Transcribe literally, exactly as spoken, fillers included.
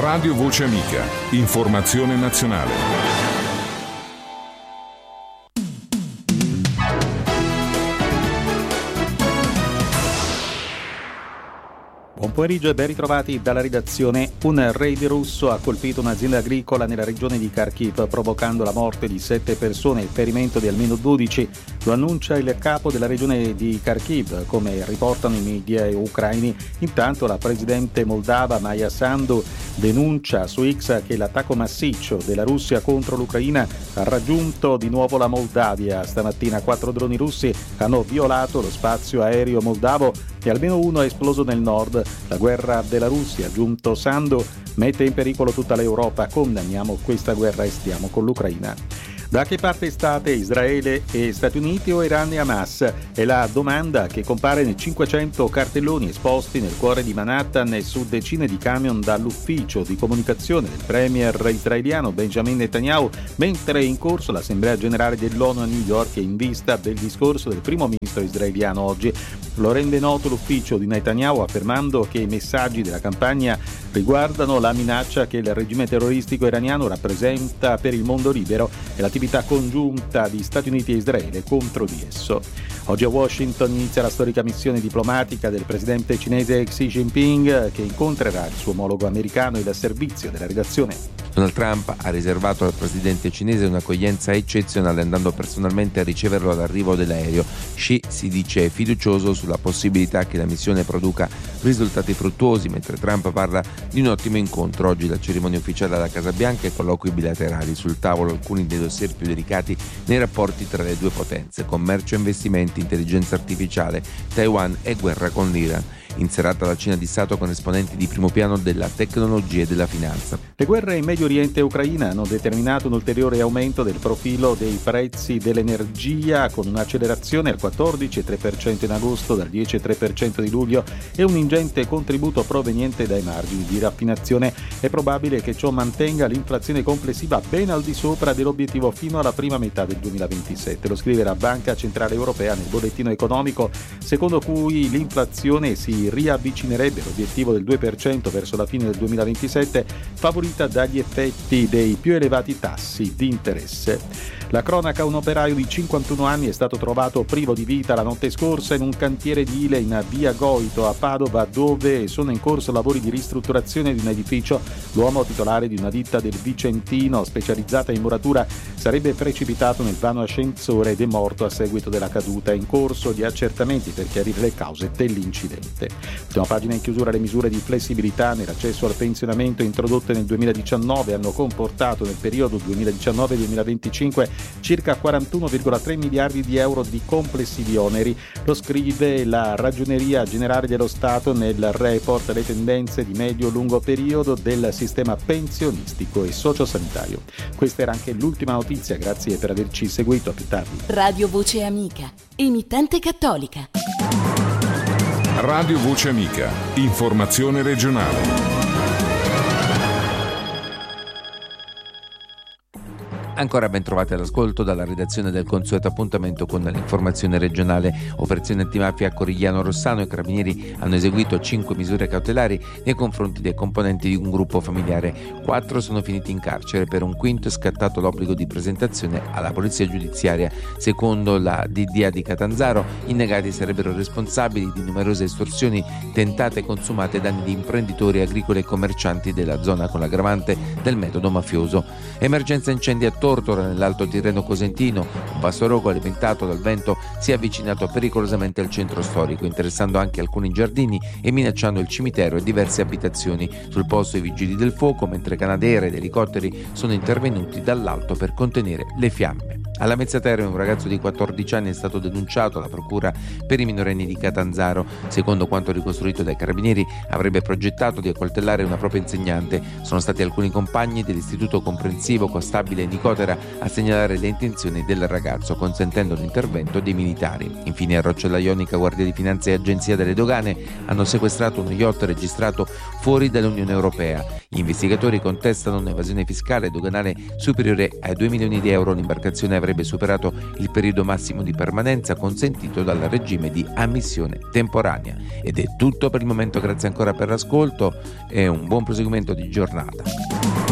Radio Voce Amica, informazione nazionale. Buon pomeriggio e ben ritrovati dalla redazione. Un raid russo ha colpito un'azienda agricola nella regione di Kharkiv, provocando la morte di sette persone e il ferimento di almeno dodici. Lo annuncia il capo della regione di Kharkiv, come riportano i media ucraini. Intanto la presidente moldava Maia Sandu denuncia su X che l'attacco massiccio della Russia contro l'Ucraina ha raggiunto di nuovo la Moldavia. Stamattina quattro droni russi hanno violato lo spazio aereo moldavo e almeno uno è esploso nel nord. La guerra della Russia, aggiunto Sandu, mette in pericolo tutta l'Europa. Condanniamo questa guerra e stiamo con l'Ucraina. Da che parte state, Israele e Stati Uniti o Iran e Hamas? È la domanda che compare nei cinquecento cartelloni esposti nel cuore di Manhattan e su decine di camion dall'ufficio di comunicazione del premier israeliano Benjamin Netanyahu, mentre è in corso l'Assemblea Generale dell'ONU a New York in vista del discorso del primo ministro israeliano oggi. Lo rende noto l'ufficio di Netanyahu, affermando che i messaggi della campagna riguardano la minaccia che il regime terroristico iraniano rappresenta per il mondo libero e l'attività congiunta di Stati Uniti e Israele contro di esso. Oggi a Washington inizia la storica missione diplomatica del presidente cinese Xi Jinping, che incontrerà il suo omologo americano. Il servizio della redazione. Donald Trump ha riservato al presidente cinese un'accoglienza eccezionale, andando personalmente a riceverlo all'arrivo dell'aereo. Xi si dice fiducioso sulla possibilità che la missione produca risultati fruttuosi, mentre Trump parla di un ottimo incontro. Oggi la cerimonia ufficiale alla Casa Bianca e colloqui bilaterali. Sul tavolo alcuni dei dossier più delicati nei rapporti tra le due potenze: commercio e investimenti, intelligenza artificiale, Taiwan e guerra con l'Iran. In serata la cena di Stato con esponenti di primo piano della tecnologia e della finanza. Le guerre in Medio Oriente e Ucraina hanno determinato un ulteriore aumento del profilo dei prezzi dell'energia, con un'accelerazione al quattordici virgola tre per cento in agosto, dal dieci virgola tre per cento di luglio, e un ingente contributo proveniente dai margini di raffinazione. È probabile che ciò mantenga l'inflazione complessiva ben al di sopra dell'obiettivo fino alla prima metà del duemilaventisette. Lo scrive la Banca Centrale Europea nel bollettino economico, secondo cui l'inflazione si riavvicinerebbe all'obiettivo del due per cento verso la fine del duemilaventisette, favorita dagli effetti dei più elevati tassi di interesse. La cronaca: un operaio di cinquantuno anni è stato trovato privo di vita la notte scorsa in un cantiere edile in via Goito a Padova, dove sono in corso lavori di ristrutturazione di un edificio. L'uomo, titolare di una ditta del Vicentino specializzata in muratura, sarebbe precipitato nel vano ascensore ed è morto a seguito della caduta. È in corso di accertamenti per chiarire le cause dell'incidente. Ultima pagina in chiusura. Le misure di flessibilità nell'accesso al pensionamento introdotte nel duemiladiciannove hanno comportato nel periodo duemiladiciannove duemilaventicinque circa quarantuno virgola tre miliardi di euro di complessivi oneri. Lo scrive la Ragioneria Generale dello Stato nel report Le tendenze di medio-lungo periodo del sistema pensionistico e sociosanitario. Questa era anche l'ultima notizia, grazie per averci seguito, a più tardi. Radio Voce Amica, emittente cattolica. Radio Voce Amica, informazione regionale. Ancora ben trovati all'ascolto dalla redazione del consueto appuntamento con l'informazione regionale. Operazione antimafia a Corigliano Rossano. I carabinieri hanno eseguito cinque misure cautelari nei confronti dei componenti di un gruppo familiare. Quattro sono finiti in carcere, per un quinto è scattato l'obbligo di presentazione alla polizia giudiziaria. Secondo la D D A di Catanzaro, i negati sarebbero responsabili di numerose estorsioni tentate e consumate ai danni di imprenditori agricoli e commercianti della zona, con l'aggravante del metodo mafioso. Emergenza incendi a Tortora, nell'Alto Tirreno Cosentino. Un vasto rogo alimentato dal vento si è avvicinato pericolosamente al centro storico, interessando anche alcuni giardini e minacciando il cimitero e diverse abitazioni. Sul posto i vigili del fuoco, mentre Canadair ed elicotteri sono intervenuti dall'alto per contenere le fiamme. Alla Mezzaterme un ragazzo di quattordici anni è stato denunciato alla procura per i minorenni di Catanzaro. Secondo quanto ricostruito dai carabinieri, avrebbe progettato di accoltellare una propria insegnante. Sono stati alcuni compagni dell'istituto comprensivo Costabile Nicotera a segnalare le intenzioni del ragazzo, consentendo l'intervento dei militari. Infine a Roccella Ionica, Guardia di Finanza e Agenzia delle Dogane hanno sequestrato uno yacht registrato fuori dall'Unione Europea. Gli investigatori contestano un'evasione fiscale e doganale superiore ai due milioni di euro. L'imbarcazione avrebbe avrebbe superato il periodo massimo di permanenza consentito dal regime di ammissione temporanea. Ed è tutto per il momento, grazie ancora per l'ascolto e un buon proseguimento di giornata.